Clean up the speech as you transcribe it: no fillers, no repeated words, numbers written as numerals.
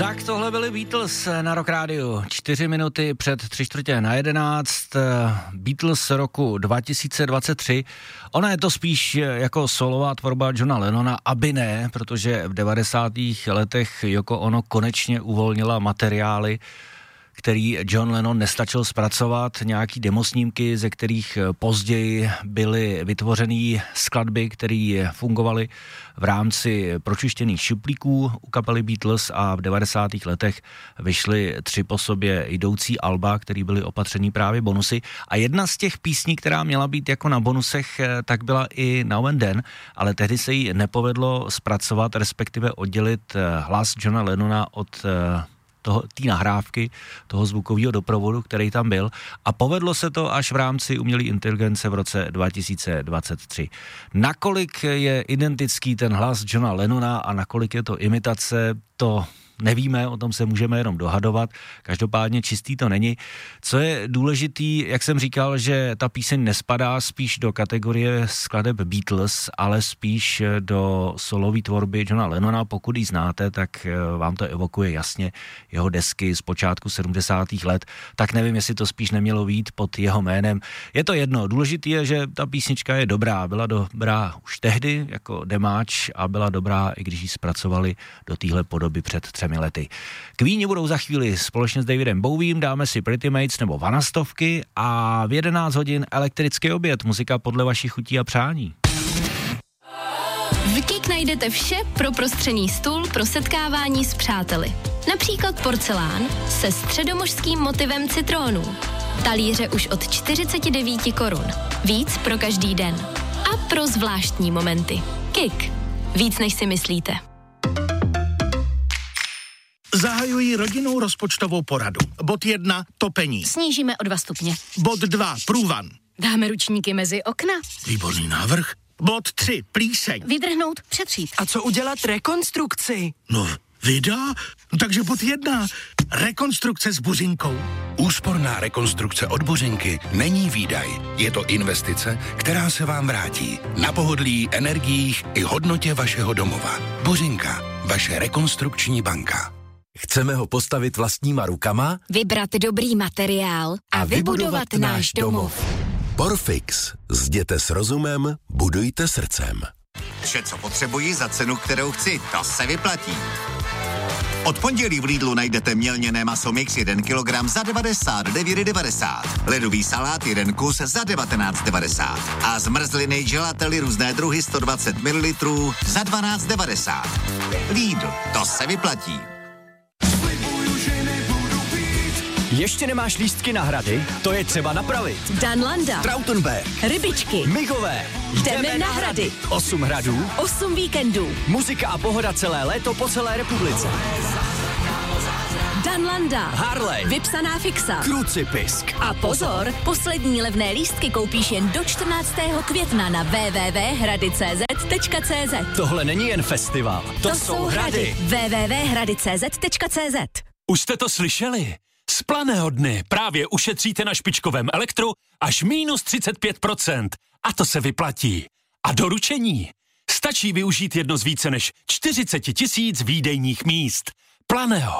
Tak tohle byli Beatles na Rock Rádiu. 4 minuty před 11:45. Beatles roku 2023. Ona je to spíš jako solová tvorba Johna Lennona, aby ne, protože v 90. letech Yoko Ono konečně uvolnila materiály, který John Lennon nestačil zpracovat, nějaký demosnímky, ze kterých později byly vytvořený skladby, které fungovaly v rámci pročištěných šuplíků u kapely Beatles a v 90. letech vyšly 3 po sobě jdoucí alba, které byly opatřený právě bonusy. A jedna z těch písní, která měla být jako na bonusech, tak byla i Now and Then, ale tehdy se jí nepovedlo zpracovat, respektive oddělit hlas Johna Lennona od té nahrávky, toho zvukového doprovodu, který tam byl, a povedlo se to až v rámci umělé inteligence v roce 2023. Nakolik je identický ten hlas Johna Lennona a nakolik je to imitace, to nevíme, o tom se můžeme jenom dohadovat, každopádně čistý to není. Co je důležitý, jak jsem říkal, že ta píseň nespadá spíš do kategorie skladeb Beatles, ale spíš do solové tvorby Johna Lennona. Pokud ji znáte, tak vám to evokuje jasně jeho desky z počátku 70. let, tak nevím, jestli to spíš nemělo být pod jeho jménem. Je to jedno, důležitý je, že ta písnička je dobrá, byla dobrá už tehdy jako demáč a byla dobrá, i když ji zpracovali do téhle podoby před 3 lety. Queeni budou za chvíli společně s Davidem Bowiem, dáme si Pretty Mates nebo Vanastovky a v 11 hodin elektrický oběd, muzika podle vašich chutí a přání. V KIK najdete vše pro prostřený stůl pro setkávání s přáteli. Například porcelán se středomořským motivem citrónů. Talíře už od 49 korun. Víc pro každý den. A pro zvláštní momenty. KIK. Víc než si myslíte. Zahajují rodinnou rozpočtovou poradu. Bod 1. Topení. Snížíme o 2 stupně. Bod 2. Průvan. Dáme ručníky mezi okna. Výborný návrh. Bod 3. Plíseň. Vydrhnout, přetřít. A co udělat rekonstrukci? No, vida? Takže bod 1. Rekonstrukce s Buřinkou. Úsporná rekonstrukce od Buřinky není výdaj. Je to investice, která se vám vrátí. Na pohodlí, energiích i hodnotě vašeho domova. Buřinka, vaše rekonstrukční banka. Chceme ho postavit vlastníma rukama? Vybrat dobrý materiál a vybudovat náš domov. Porfix. Zděte s rozumem, budujte srdcem. Vše, co potřebuji za cenu, kterou chci, to se vyplatí. Od pondělí v Lidlu najdete mělněné maso mix 1 kg za 99,90. Ledový salát 1 kus za 19,90. A zmrzliny gelately různé druhy 120 ml za 12,90. Lidl, to se vyplatí. Ještě nemáš lístky na Hrady? To je třeba napravit. Danlanda, Trautenberg, Rybičky, Migové. jdeme na Hrady. 8 hradů, 8 víkendů. muzika a pohoda celé léto po celé republice. Danlanda, Harley, vypsaná fixa. Krucipisk. A pozor, poslední levné lístky koupíš jen do 14. května na www.hrady.cz. Tohle není jen festival, to jsou Hrady. www.hrady.cz. Už jste to slyšeli? Z Planého dny právě ušetříte na špičkovém elektru až minus 35%. A to se vyplatí. A doručení. Stačí využít jedno z více než 40 000 výdejních míst. Planého.